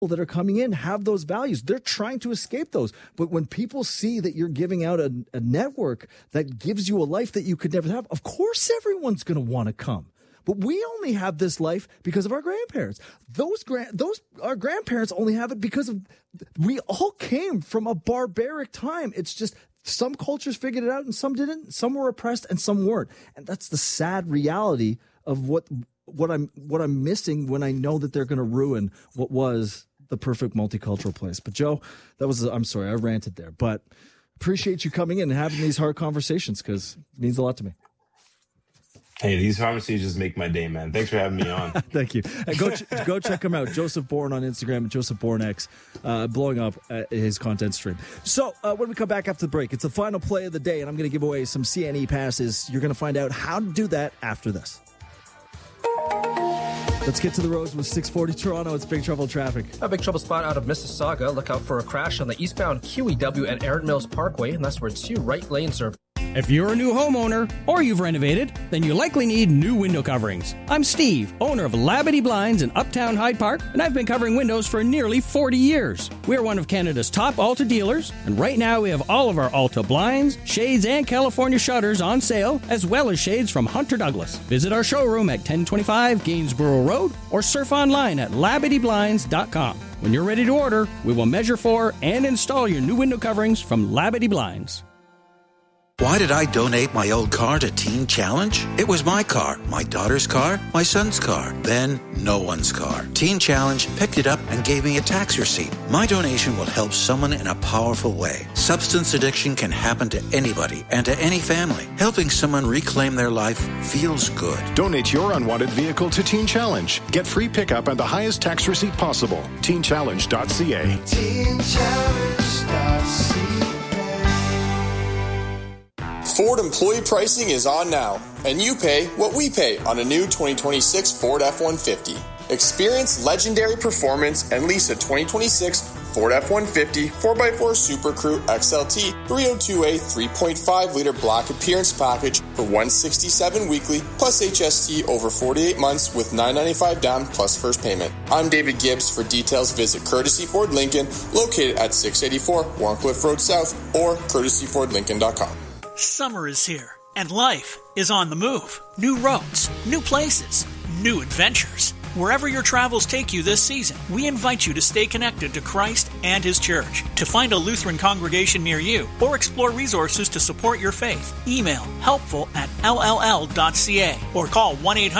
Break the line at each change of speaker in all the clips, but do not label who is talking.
that are coming in have those values. They're trying to escape those. But when people see that you're giving out a network that gives you a life that you could never have, of course everyone's going to want to come. But we only have this life because of our grandparents. Our grandparents only have it because of we all came from a barbaric time. It's just some cultures figured it out and some didn't. Some were oppressed and some weren't. And that's the sad reality of what I'm missing when I know that they're going to ruin what was the perfect multicultural place. But Joe, I'm sorry, I ranted there, but appreciate you coming in and having these hard conversations because it means a lot to me.
Hey, these pharmacies just make my day, man. Thanks for having me on.
Thank you. Go check him out. Joseph Bourne on Instagram, Joseph Bourne-X, blowing up his content stream. So when we come back after the break, it's the final play of the day, and I'm going to give away some CNE passes. You're going to find out how to do that after this. Let's get to the roads with 640 Toronto. It's Big Trouble traffic.
A big trouble spot out of Mississauga. Look out for a crash on the eastbound QEW at Erin Mills Parkway, and that's where 2 right lanes are.
If you're a new homeowner or you've renovated, then you likely need new window coverings. I'm Steve, owner of Labadee Blinds in Uptown Hyde Park, and I've been covering windows for nearly 40 years. We're one of Canada's top Alta dealers, and right now we have all of our Alta blinds, shades, and California shutters on sale, as well as shades from Hunter Douglas. Visit our showroom at 1025 Gainsborough Road or surf online at LabadeeBlinds.com. When you're ready to order, we will measure for and install your new window coverings from Labadee Blinds.
Why did I donate my old car to Teen Challenge? It was my car, my daughter's car, my son's car, then no one's car. Teen Challenge picked it up and gave me a tax receipt. My donation will help someone in a powerful way. Substance addiction can happen to anybody and to any family. Helping someone reclaim their life feels good.
Donate your unwanted vehicle to Teen Challenge. Get free pickup and the highest tax receipt possible. TeenChallenge.ca. TeenChallenge.ca.
Ford employee pricing is on now, and you pay what we pay on a new 2026 Ford F-150. Experience legendary performance and lease a 2026 Ford F-150 4x4 Super Crew XLT 302A 3.5-liter black appearance package for $167 weekly plus HST over 48 months with $995 down plus first payment. I'm David Gibbs. For details, visit Courtesy Ford Lincoln, located at 684 Warncliffe Road South or courtesyfordlincoln.com.
Summer is here, and life is on the move. New roads, new places, new adventures. Wherever your travels take you this season, we invite you to stay connected to Christ and His Church. To find a Lutheran congregation near you or explore resources to support your faith, email helpful@lll.ca or call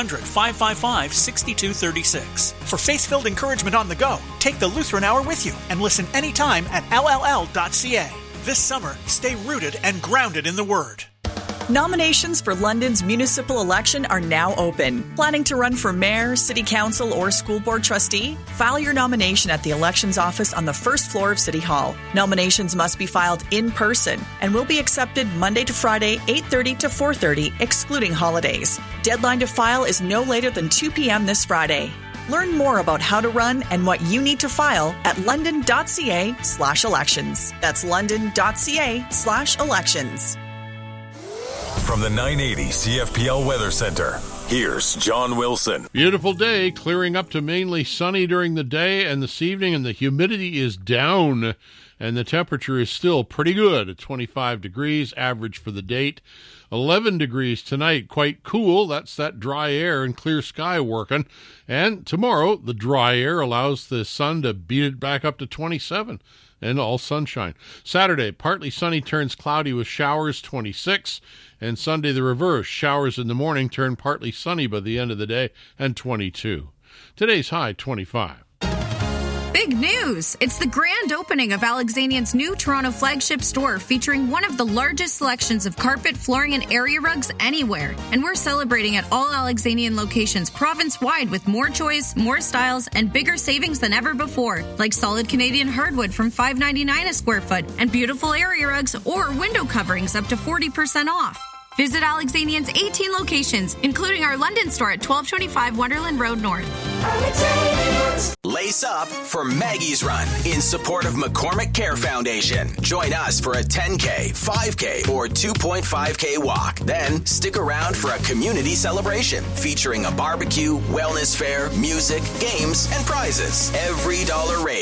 1-800-555-6236. For faith-filled encouragement on the go, take the Lutheran Hour with you and listen anytime at lll.ca. This summer, stay rooted and grounded in the Word.
Nominations for London's municipal election are now open. Planning to run for mayor, city council, or school board trustee? File your nomination at the elections office on the first floor of City Hall. Nominations must be filed in person and will be accepted Monday to Friday, 8:30 to 4:30, excluding holidays. Deadline to file is no later than 2 p.m. this Friday. Learn more about how to run and what you need to file at london.ca/elections. That's london.ca/elections.
From the 980 CFPL Weather Center, here's John Wilson.
Beautiful day, clearing up to mainly sunny during the day and this evening, and the humidity is down, and the temperature is still pretty good at 25 degrees, average for the date. 11 degrees tonight, quite cool. That's that dry air and clear sky working. And tomorrow, the dry air allows the sun to beat it back up to 27 and all sunshine. Saturday, partly sunny turns cloudy with showers, 26. And Sunday, the reverse. Showers in the morning turn partly sunny by the end of the day, and 22. Today's high, 25.
Big news! It's the grand opening of Alexanian's new Toronto flagship store, featuring one of the largest selections of carpet, flooring, and area rugs anywhere. And we're celebrating at all Alexanian locations province-wide with more choice, more styles, and bigger savings than ever before, like solid Canadian hardwood from $5.99 a square foot, and beautiful area rugs or window coverings up to 40% off. Visit Alexanian's 18 locations, including our London store at 1225 Wonderland Road North.
Lace up for Maggie's Run in support of McCormick Care Foundation. Join us for a 10K, 5K, or 2.5K walk. Then stick around for a community celebration featuring a barbecue, wellness fair, music, games, and prizes. Every dollar raised